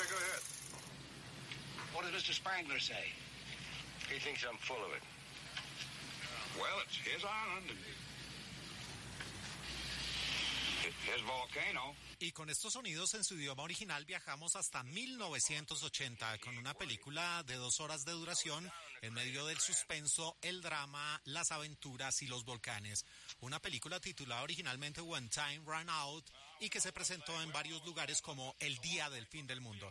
go ahead. What does Mr. Spangler say? He thinks I'm full of it. Well, it's his island and his volcano. Y con estos sonidos en su idioma original viajamos hasta 1980 con una película de 2 horas de duración en medio del suspenso, el drama, las aventuras y los volcanes. Una película titulada originalmente When Time Ran Out y que se presentó en varios lugares como el día del fin del mundo.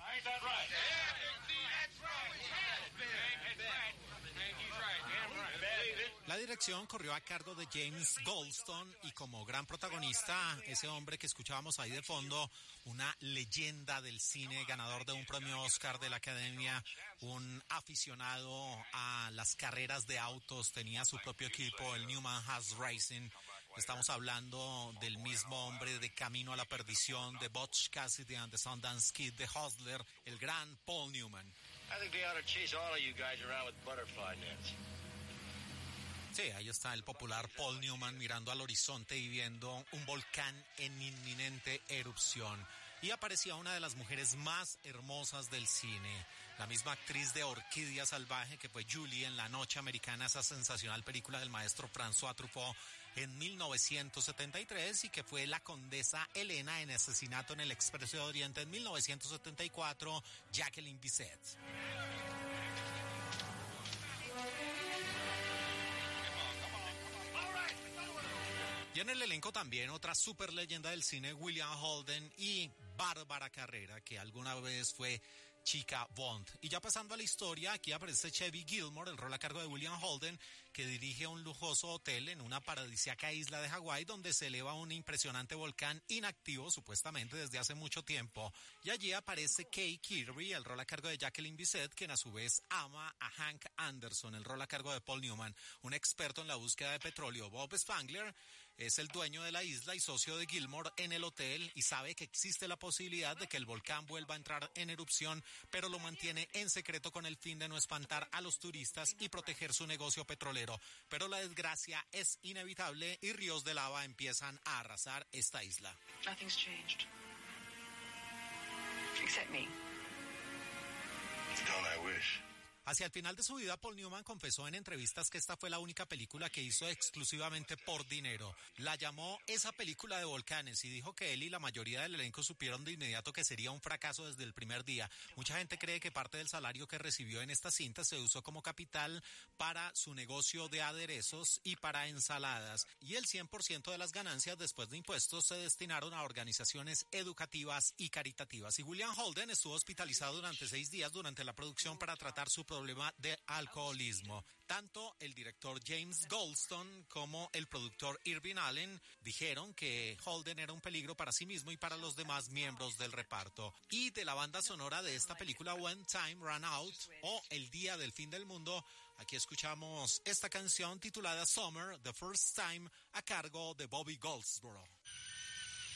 La dirección corrió a cargo de James Goldstone y como gran protagonista, ese hombre que escuchábamos ahí de fondo, una leyenda del cine, ganador de un premio Oscar de la Academia, un aficionado a las carreras de autos, tenía su propio equipo, el Newman Haas Racing. Estamos hablando del mismo hombre de Camino a la Perdición, de Butch Cassidy and the Sundance Kid, de Hustler, el gran Paul Newman. I think they ought to chase all of you guys around with butterfly nets. Sí, ahí está el popular Paul Newman mirando al horizonte y viendo un volcán en inminente erupción. Y aparecía una de las mujeres más hermosas del cine, la misma actriz de Orquídea Salvaje que fue Julie en La Noche Americana, esa sensacional película del maestro François Truffaut en 1973 y que fue la condesa Elena en Asesinato en el Expreso de Oriente en 1974, Jacqueline Bisset. Y en el elenco también otra super leyenda del cine, William Holden y Bárbara Carrera, que alguna vez fue chica Bond. Y ya pasando a la historia, aquí aparece Chevy Gilmore, el rol a cargo de William Holden, que dirige un lujoso hotel en una paradisíaca isla de Hawái donde se eleva un impresionante volcán inactivo, supuestamente desde hace mucho tiempo. Y allí aparece Kay Kirby, el rol a cargo de Jacqueline Bisset, quien a su vez ama a Hank Anderson, el rol a cargo de Paul Newman, un experto en la búsqueda de petróleo. Bob Spangler es el dueño de la isla y socio de Gilmore en el hotel y sabe que existe la posibilidad de que el volcán vuelva a entrar en erupción, pero lo mantiene en secreto con el fin de no espantar a los turistas y proteger su negocio petrolero. Pero la desgracia es inevitable y ríos de lava empiezan a arrasar esta isla. Nothing's changed. Except me. Don't I wish? Hacia el final de su vida, Paul Newman confesó en entrevistas que esta fue la única película que hizo exclusivamente por dinero. La llamó esa película de volcanes y dijo que él y la mayoría del elenco supieron de inmediato que sería un fracaso desde el primer día. Mucha gente cree que parte del salario que recibió en esta cinta se usó como capital para su negocio de aderezos y para ensaladas. Y el 100% de las ganancias después de impuestos se destinaron a organizaciones educativas y caritativas. Y William Holden estuvo hospitalizado durante 6 días durante la producción para tratar su problema de alcoholismo. Tanto el director James Goldstone como el productor Irving Allen dijeron que Holden era un peligro para sí mismo y para los demás miembros del reparto. Y de la banda sonora de esta película When Time Ran Out o El Día del Fin del Mundo, aquí escuchamos esta canción titulada Summer, The First Time, a cargo de Bobby Goldsboro.